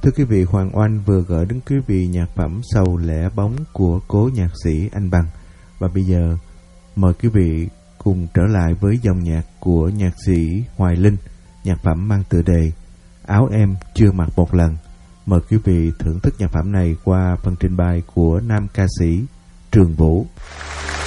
Thưa quý vị, Hoàng Oanh vừa gửi đến quý vị nhạc phẩm Sầu Lẻ Bóng của cố nhạc sĩ Anh Bằng. Và bây giờ mời quý vị cùng trở lại với dòng nhạc của nhạc sĩ Hoài Linh, nhạc phẩm mang tựa đề Áo Em Chưa Mặc Một Lần. Mời quý vị thưởng thức nhạc phẩm này qua phần trình bày của nam ca sĩ Trường Vũ.